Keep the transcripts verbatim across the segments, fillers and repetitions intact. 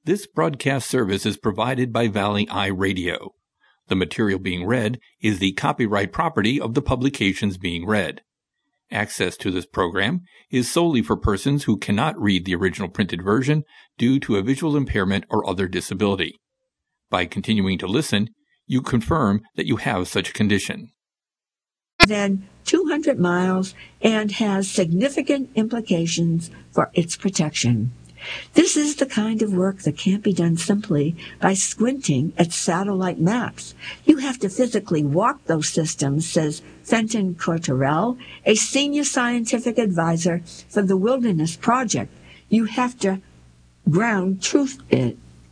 This broadcast service is provided by Valley Eye Radio. The material being read is the copyright property of the publications being read. Access to this program is solely for persons who cannot read the original printed version due to a visual impairment or other disability. By continuing to listen, you confirm that you have such a condition. Than two hundred miles and has significant implications for its protection. This is the kind of work that can't be done simply by squinting at satellite maps. You have to physically walk those systems, says Fenton Corterell, a senior scientific advisor for the Wilderness Project. You have to ground truth it.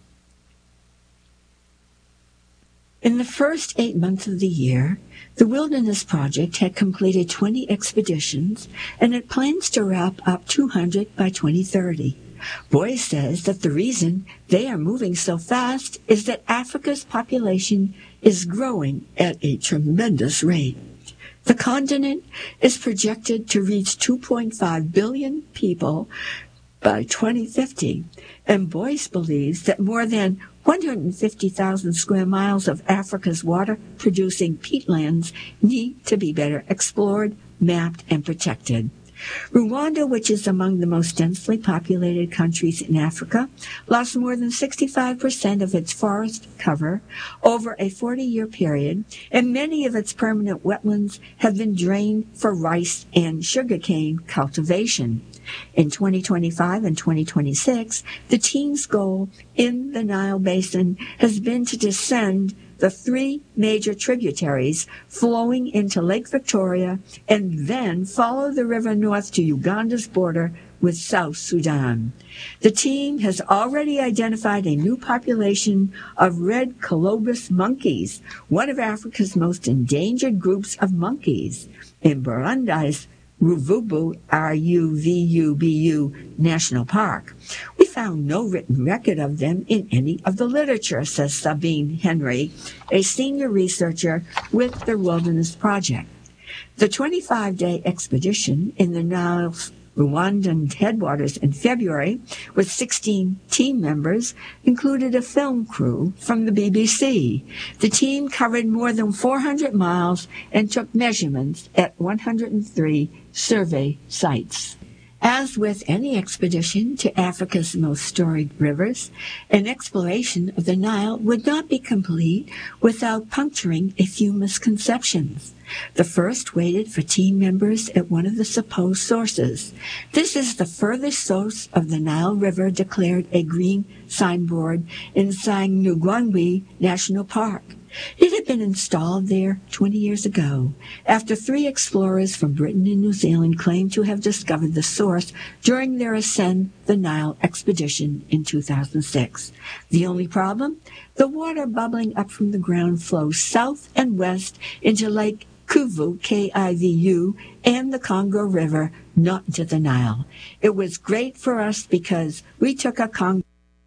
In the first eight months of the year, the Wilderness Project had completed twenty expeditions, and it plans to wrap up two hundred by twenty thirty. Boyce says that the reason they are moving so fast is that Africa's population is growing at a tremendous rate. The continent is projected to reach two point five billion people by twenty fifty, and Boyce believes that more than one hundred fifty thousand square miles of Africa's water-producing peatlands need to be better explored, mapped, and protected. Rwanda, which is among the most densely populated countries in Africa, lost more than sixty-five percent of its forest cover over a forty-year period, and many of its permanent wetlands have been drained for rice and sugarcane cultivation. In twenty twenty-five and twenty twenty-six, the team's goal in the Nile Basin has been to descend the three major tributaries flowing into Lake Victoria and then follow the river north to Uganda's border with South Sudan. The team has already identified a new population of red colobus monkeys, one of Africa's most endangered groups of monkeys. In Burundi's Ruvubu, R U V U B U National Park. We found no written record of them in any of the literature, says Sabine Henry, a senior researcher with the Wilderness Project. The twenty-five-day expedition in the Nile's Rwandan headwaters in February, with sixteen team members, included a film crew from the B B C. The team covered more than four hundred miles and took measurements at one hundred three survey sites. As with any expedition to Africa's most storied rivers, an exploration of the Nile would not be complete without puncturing a few misconceptions. The first waited for team members at one of the supposed sources. This is the furthest source of the Nile River, declared a green signboard in Sangnugwanbi National Park. It had been installed there twenty years ago, after three explorers from Britain and New Zealand claimed to have discovered the source during their Ascend the Nile expedition in two thousand six. The only problem? The water bubbling up from the ground flows south and west into Lake Kivu, K I V U, and the Congo River, not into the Nile. It was great for us because we took a Congo.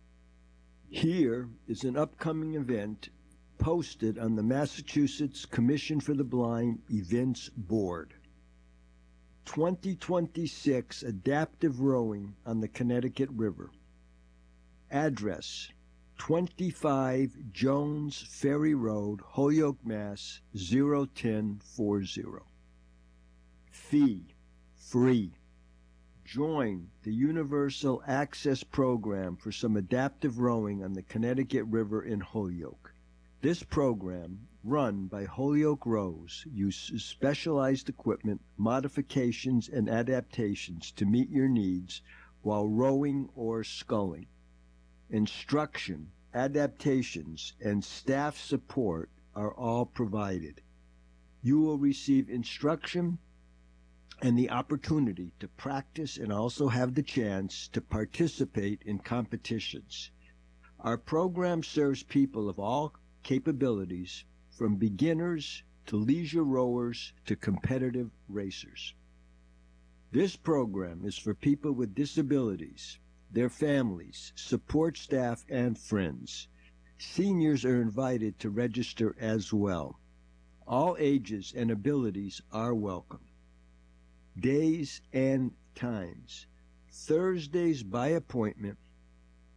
Here is an upcoming event posted on the Massachusetts Commission for the Blind Events Board. twenty twenty-six Adaptive Rowing on the Connecticut River. Address: twenty-five Jones Ferry Road, Holyoke, Mass. zero ten forty. Fee: free. Join the Universal Access Program for some adaptive rowing on the Connecticut River in Holyoke. This program, run by Holyoke Rows, uses specialized equipment, modifications, and adaptations to meet your needs while rowing or sculling. Instruction, adaptations, and staff support are all provided. You will receive instruction and the opportunity to practice and also have the chance to participate in competitions. Our program serves people of all capabilities, from beginners to leisure rowers to competitive racers. This program is for people with disabilities, their families, support staff, and friends. Seniors are invited to register as well. All ages and abilities are welcome. Days and times: Thursdays by appointment,